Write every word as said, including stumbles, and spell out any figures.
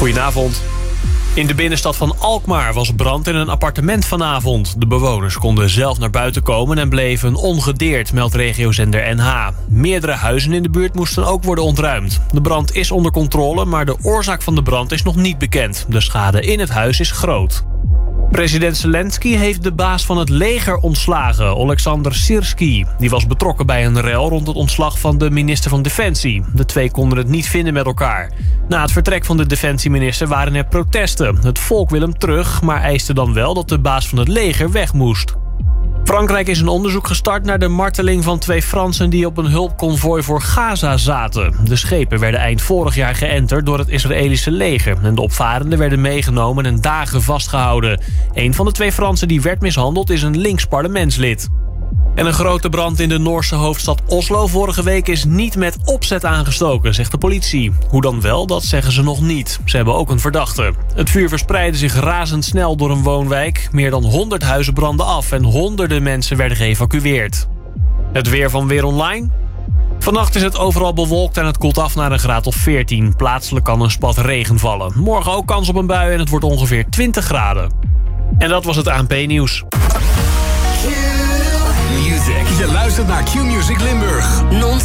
Goedenavond. In de binnenstad van Alkmaar was brand in een appartement vanavond. De bewoners konden zelf naar buiten komen en bleven ongedeerd, meldt regiozender N H. Meerdere huizen in de buurt moesten ook worden ontruimd. De brand is onder controle, maar de oorzaak van de brand is nog niet bekend. De schade in het huis is groot. President Zelensky heeft de baas van het leger ontslagen, Oleksandr Syrskyi. Die was betrokken bij een rel rond het ontslag van de minister van Defensie. De twee konden het niet vinden met elkaar. Na het vertrek van de defensieminister waren er protesten. Het volk wil hem terug, maar eiste dan wel dat de baas van het leger weg moest. Frankrijk is een onderzoek gestart naar de marteling van twee Fransen die op een hulpconvooi voor Gaza zaten. De schepen werden eind vorig jaar geënterd door het Israëlische leger en de opvarenden werden meegenomen en dagen vastgehouden. Een van de twee Fransen die werd mishandeld is een links parlementslid. En een grote brand in de Noorse hoofdstad Oslo vorige week is niet met opzet aangestoken, zegt de politie. Hoe dan wel, dat zeggen ze nog niet. Ze hebben ook een verdachte. Het vuur verspreidde zich razendsnel door een woonwijk. Meer dan honderd huizen brandden af en honderden mensen werden geëvacueerd. Het weer van Weer Online. Vannacht is het overal bewolkt en het koelt af naar een graad of veertien. Plaatselijk kan een spat regen vallen. Morgen ook kans op een bui en het wordt ongeveer twintig graden. En dat was het A N P-nieuws. Je luistert naar Q-Music Limburg. Non